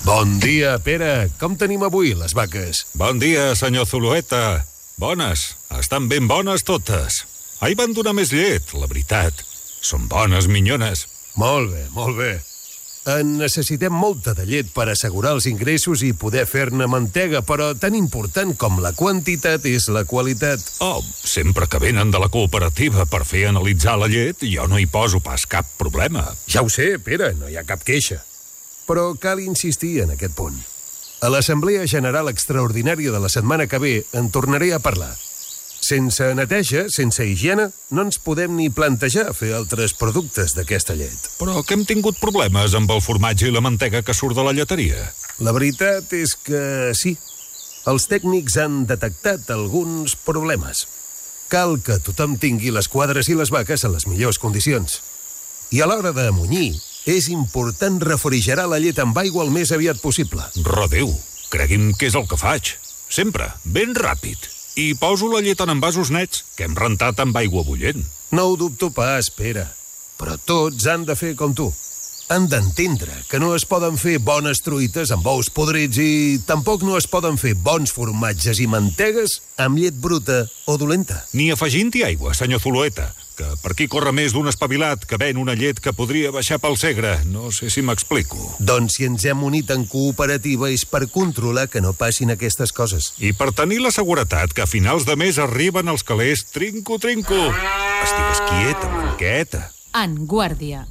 Bon dia, Pere. Com tenim avui les vaques? Bon dia, senyor Zulueta. Bones. Estan ben bones totes. Ahir van donar més llet, la veritat. Són bones, minyones. Molt bé, molt bé. En necessitem molta de llet per assegurar els ingressos i poder fer-ne mantega, però tan important com la quantitat és la qualitat. Oh, sempre que venen de la cooperativa per fer analitzar la llet, jo no hi poso pas cap problema. Ja ho sé, Pere, no hi ha cap queixa. Però cal insistir en aquest punt. A l'Assemblea General Extraordinària de la setmana que ve en tornaré a parlar. Sense neteja, sense higiene, no ens podem ni plantejar fer altres productes d'aquesta llet. Però que hem tingut problemes amb el formatge i la mantega que surt de la lleteria. La veritat és que sí. Els tècnics han detectat alguns problemes. Cal que tothom tingui les quadres i les vaques en les millors condicions. I a l'hora de munyir, és important refrigerar la llet amb aigua el més aviat possible. Rodeu, cregui'm que és el que faig. Sempre, ben ràpid. I poso la llet en envasos nets, que hem rentat amb aigua bullent. No ho dubto pas, Pere. Però tots han de fer com tu. Han d'entendre que no es poden fer bones truites amb ous podrits i tampoc no es poden fer bons formatges i mantegues amb llet bruta o dolenta. Ni afegint-hi aigua, senyor Zulueta, que per aquí corre més d'un espavilat que ven una llet que podria baixar pel Segre. No sé si m'explico. Doncs si ens hem unit en cooperativa és per controlar que no passin aquestes coses. I per tenir la seguretat que a finals de mes arriben els calés trinco-trinco. Estigues quieta, manqueta. En Guàrdia.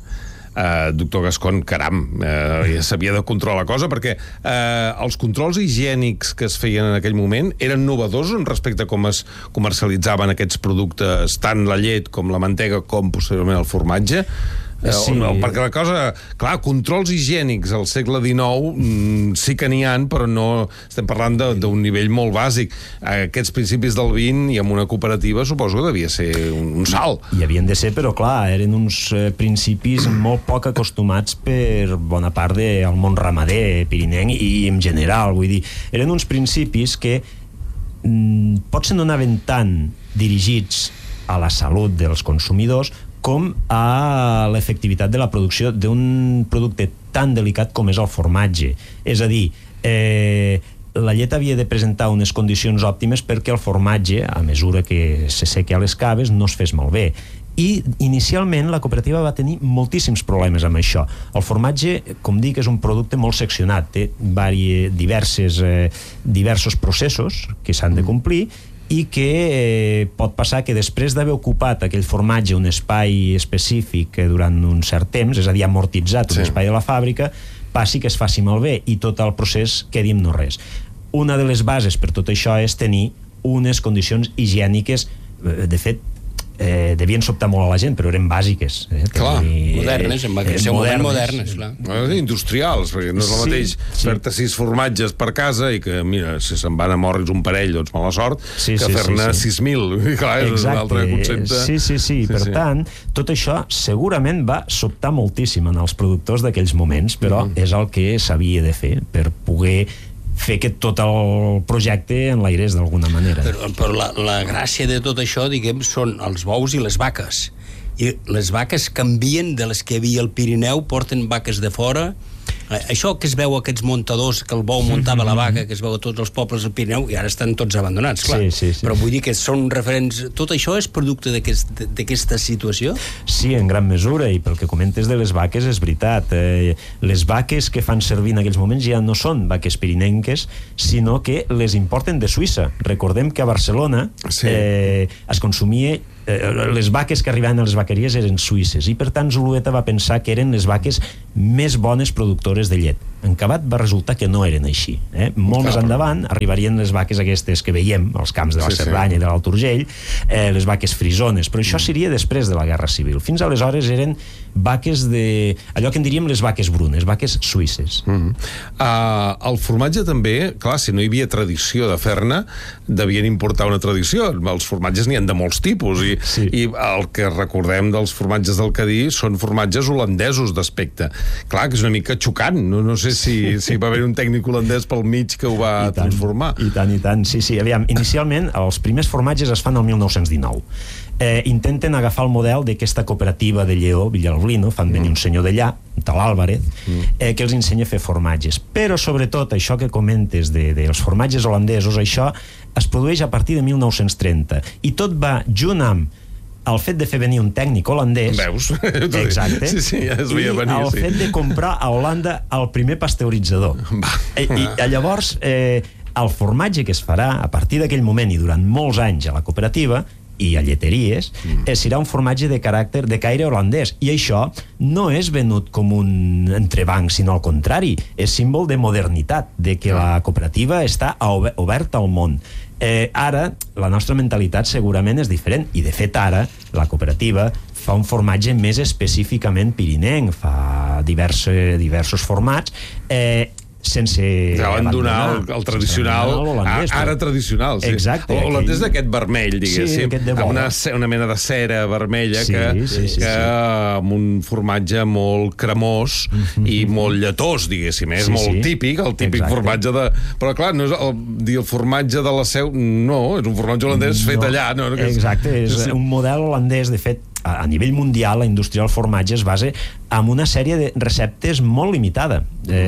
Doctor Gascon, caram, ja s'havia de controlar la cosa, perquè els controls higiènics que es feien en aquell moment eren novedosos respecte a com es comercialitzaven aquests productes, tant la llet com la mantega com posteriorment el formatge. Sí. No, perquè la cosa... Clar, controls higiènics al segle XIX sí que n'hi ha, però no... Estem parlant d'un nivell molt bàsic. Aquests principis del XX i amb una cooperativa suposo que devia ser un salt. I havien de ser, però clar, eren uns principis molt poc acostumats per bona part del món ramader pirinenc i en general, vull dir, eren uns principis que potser no anaven tan dirigits a la salut dels consumidors com a l'efectivitat de la producció d'un producte tan delicat com és el formatge. És a dir, la llet havia de presentar unes condicions òptimes perquè el formatge, a mesura que se seca a les caves, no es fes malbé. I inicialment la cooperativa va tenir moltíssims problemes amb això. El formatge, com dic, és un producte molt seccionat, té diversos processos que s'han de complir i que pot passar que després d'haver ocupat aquell formatge un espai específic durant un cert temps, és a dir, amortitzat un espai de la fàbrica, passi que es faci malbé i tot el procés quedi en no res. Una de les bases per tot això és tenir unes condicions higièniques, de fet, devien sobtar molt a la gent, però eren bàsiques. Clar, modernes, en va ser modernes, clar. Industrials, perquè no és el mateix fer-te 6 formatges per casa i que, mira, si se'n van a morris un parell, doncs mala sort, que fer-ne 6.000. Clar, és un altre concepte. Sí. Per tant, tot això segurament va sobtar moltíssim en els productors d'aquells moments, però és el que s'havia de fer per poder fer que tot el projecte enlairés d'alguna manera. Però la gràcia de tot això, diguem, són els bous i les vaques. I les vaques canvien de les que hi havia al Pirineu, porten vaques de fora. Això que es veu aquests muntadors, que el bou muntava la vaca, que es veu a tots els pobles del Pirineu, i ara estan tots abandonats, clar. Sí. Però vull dir que són referents... Tot això és producte d'aquesta situació? Sí, en gran mesura, i pel que comentes de les vaques és veritat. Les vaques que fan servir en aquells moments ja no són vaques pirinenques, sinó que les importen de Suïssa. Recordem que a Barcelona es consumia... les vaques que arribaven a les vaqueries eren suïsses i per tant Zulueta va pensar que eren les vaques més bones productores de llet. En acabat va resultar que no eren així. Molt més endavant arribarien les vaques aquestes que veiem als camps de la Cerdanya i de l'Alt Urgell, les vaques frisones, però això seria després de la Guerra Civil. Fins aleshores eren vaques de... allò que en diríem les vaques brunes, vaques suïsses. El formatge també, clar, si no hi havia tradició de fer-ne, devien importar una tradició. Els formatges n'hi ha de molts tipus i el que recordem dels formatges del Cadí són formatges holandesos d'aspecte. Clar, que és una mica xocant. No sé si va haver un tècnic holandès pel mig que ho va transformar. I tant. Sí. Aviam, inicialment, els primers formatges es fan el 1919. Intenten agafar el model d'aquesta cooperativa de Lleó, Villalblino, fan venir un senyor d'allà, tal Álvarez, que els ensenya a fer formatges. Però, sobretot, això que comentes dels formatges holandesos, això es produeix a partir de 1930. I tot va junt amb el fet de fer venir un tècnic holandès. Veus? Exacte. Sí, ja es veia venir. I el fet de comprar a Holanda el primer pasteuritzador. I llavors, el formatge que es farà a partir d'aquell moment i durant molts anys a la cooperativa i a lleteries, serà un formatge de caire holandès, i això no és venut com un entrebanc, sinó al contrari, és símbol de modernitat, de que la cooperativa està oberta al món. Ara, la nostra mentalitat segurament és diferent, i de fet ara la cooperativa fa un formatge més específicament pirinenc, fa diversos formats, sense abandonar el tradicional, ara tradicional, sí. Exacte. Holandès d'aquest vermell, diguéssim, sí, amb una mena de cera vermella que amb un formatge molt cremós i molt lletós, diguéssim, és molt típic, el típic formatge de... Però clar, no és el formatge de la Seu, no, és un formatge holandès fet allà. Exacte, és un model holandès, de fet, a nivell mundial, la indústria del formatge es basa en una sèrie de receptes molt limitada,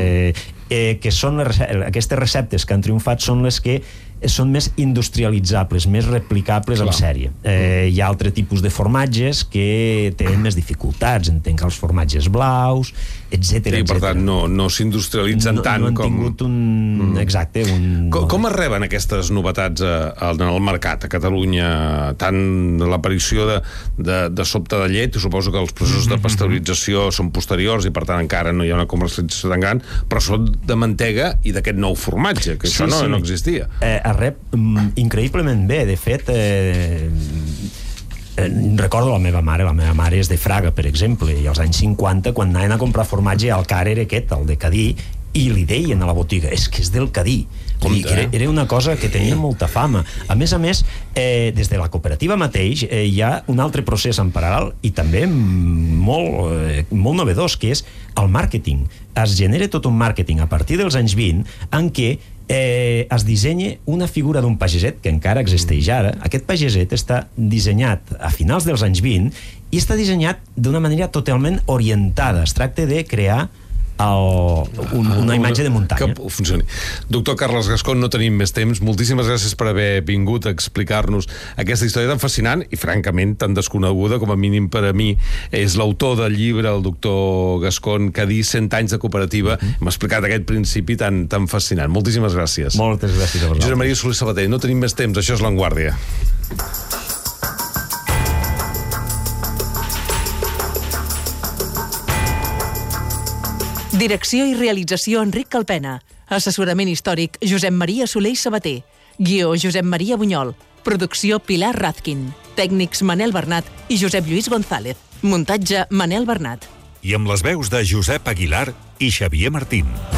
que són aquestes receptes que han triomfat són les que són més industrialitzables, més replicables en sèrie. Hi ha altre tipus de formatges que tenen més dificultats, entenc els formatges blaus, etc. I per tant no s'industrialitzen tant com... No han tingut un... Exacte. Com es reben aquestes novetats en el mercat a Catalunya? Tant l'aparició de sobte de llet, suposo que els processos de pasteurització són posteriors i per tant encara no hi ha una comercialització tan gran, però són de mantega i d'aquest nou formatge, que això no existia. Es rep increïblement bé. De fet, recordo la meva mare és de Fraga, per exemple, i als anys 50, quan anaven a comprar formatge, el car era aquest, el de Cadí, i li deien a la botiga, és que és del Cadí. Era una cosa que tenia molta fama. A més, des de la cooperativa mateix hi ha un altre procés en paral·lel i també molt novedós, que és el màrqueting. Es genera tot un màrqueting a partir dels anys 20 en què es dissenya una figura d'un pageset que encara existeix ara. Aquest pageset està dissenyat a finals dels anys 20 i està dissenyat d'una manera totalment orientada. Es tracta de crear una imatge de muntanya. Que funcioni. Doctor Carles Gascón, no tenim més temps. Moltíssimes gràcies per haver vingut a explicar-nos aquesta història tan fascinant i francament tan desconeguda, com a mínim per a mi. És l'autor del llibre, el doctor Gascón, Cadí, 100 anys de cooperativa. M'ha explicat aquest principi tan fascinant. Moltíssimes gràcies. Moltes gràcies a vosaltres. Josep Maria Soler Sabater, no tenim més temps. Això és La Vanguardia. Direcció i realització Enric Calpena. Assessorament històric Josep Maria Soler Sabater. Guió Josep Maria Bunyol. Producció Pilar Razkin. Tècnics Manel Bernat i Josep Lluís González. Muntatge Manel Bernat. I amb les veus de Josep Aguilar i Xavier Martín.